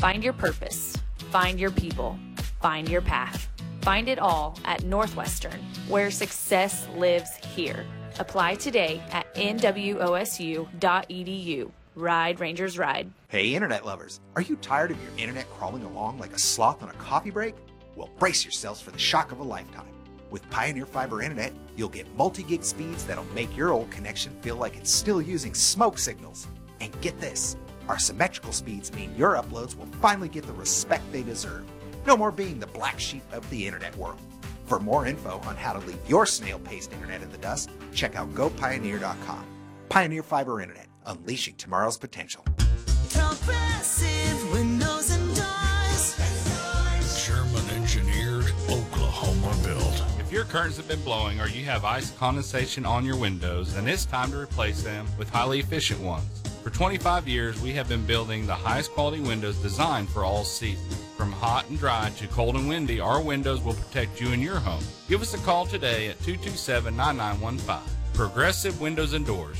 Find your purpose. Find your people. Find your path. Find it all at Northwestern, where success lives here. Apply today at nwosu.edu. Ride, Rangers, ride. Hey, internet lovers. Are you tired of your internet crawling along like a sloth on a coffee break? Well, brace yourselves for the shock of a lifetime. With Pioneer Fiber Internet, you'll get multi-gig speeds that'll make your old connection feel like it's still using smoke signals. And get this, our symmetrical speeds mean your uploads will finally get the respect they deserve. No more being the black sheep of the internet world. For more info on how to leave your snail-paced internet in the dust, check out GoPioneer.com. Pioneer Fiber Internet, unleashing tomorrow's potential. Progressive Windows and Doors. German-engineered, Oklahoma-built. If your curtains have been blowing or you have ice condensation on your windows, then it's time to replace them with highly efficient ones. For 25 years, we have been building the highest quality windows designed for all seasons. From hot and dry to cold and windy, our windows will protect you and your home. Give us a call today at 227-9915. Progressive Windows and Doors.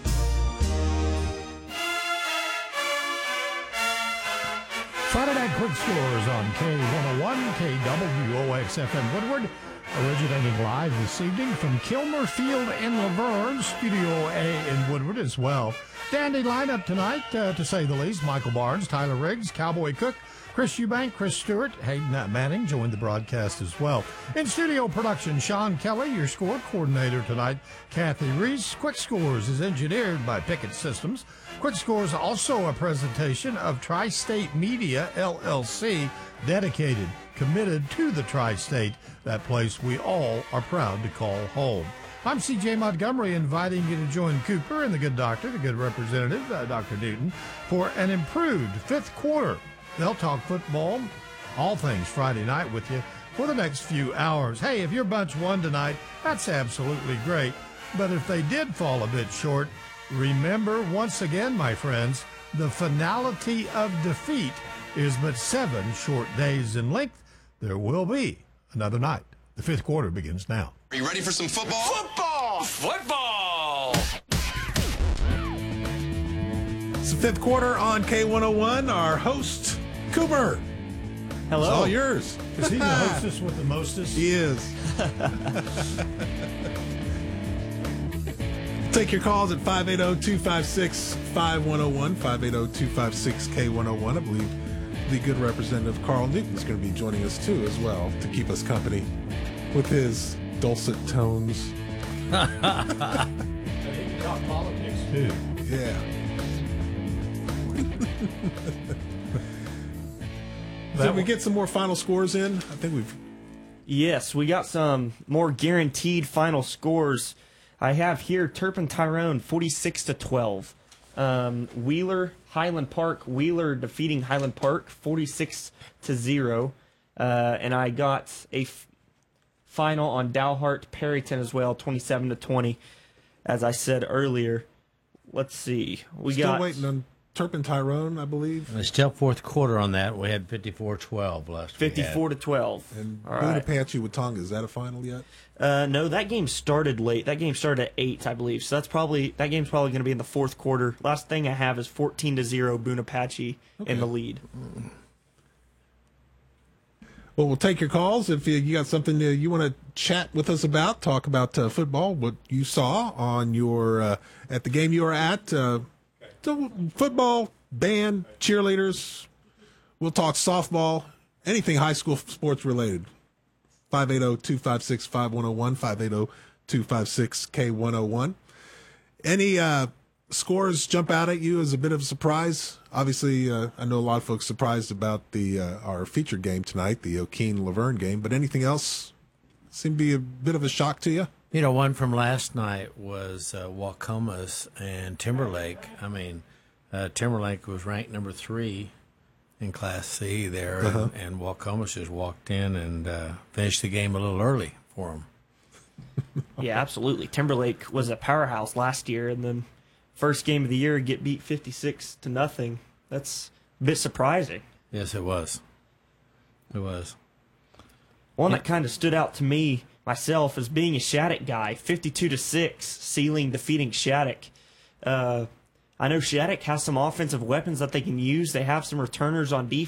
Friday Night Quick Scores on K101, KWOX FM Woodward, originating live this evening from Kilmer Field in Laverne, Studio A in Woodward as well. Dandy lineup tonight, to say the least. Michael Barnes, Tyler Riggs, Cowboy Cook, Chris Eubank, Chris Stewart, Hayden Manning joined the broadcast as well. In studio production, Sean Kelly, your score coordinator tonight. Kathy Reese. Quick Scores is engineered by Pickett Systems. Quick Scores also a presentation of Tri-State Media, LLC, dedicated, committed to the Tri-State, that place we all are proud to call home. I'm C.J. Montgomery, inviting you to join Cooper and the good doctor, the good representative, Dr. Newton, for an improved fifth quarter. They'll talk football, all things Friday night with you for the next few hours. Hey, if your bunch won tonight, that's absolutely great. But if they did fall a bit short, remember once again, my friends, the finality of defeat is but 7 short days in length. There will be another night. The fifth quarter begins now. Are you ready for some football? Football! Football! It's the fifth quarter on K101. Our host, Cooper. Hello. It's all yours. Is he the hostess with the mostest? He is. Take your calls at 580-256-5101, 580-256-K101. I believe the good representative Carl Newton is going to be joining us too as well to keep us company with his dulcet tones. I think you talk politics too. Yeah. Did we get some more final scores in? I think we've... Yes, we got some more guaranteed final scores. I have here Turpin Tyrone 46-12. Wheeler Highland Park. Wheeler defeating Highland Park 46-0. And I got a final on Dalhart Perryton as well, 27-20. As I said earlier, let's see. Still waiting on Turpin Tyrone, I believe. It's still fourth quarter on that. We had 54-12 last week. 54-12. And all right. Boonapache with Tonga, is that a final yet? No, that game started late. That game started at 8, I believe. So that game's probably going to be in the fourth quarter. Last thing I have is 14-0 Boonapache in the lead. Well, we'll take your calls. If you got something you want to chat with us about, talk about football, what you saw on your at the game you were at. So football, band, cheerleaders. We'll talk softball, anything high school sports related. 580-256-5101, 580-256-K101. Any scores jump out at you as a bit of a surprise? Obviously, I know a lot of folks surprised about our featured game tonight, the O'Keene-Laverne game, but anything else seem to be a bit of a shock to you? You know, one from last night was Waukomis and Timberlake. I mean, Timberlake was ranked number 3 in Class C there, and Waukomis just walked in and finished the game a little early for them. Yeah, absolutely. Timberlake was a powerhouse last year, and then first game of the year get beat 56-0. That's a bit surprising. Yes, it was. It was. One that kind of stood out to me myself as being a Shattuck guy, 52-6, Sealing defeating Shattuck. I know Shattuck has some offensive weapons that they can use. They have some returners on defense.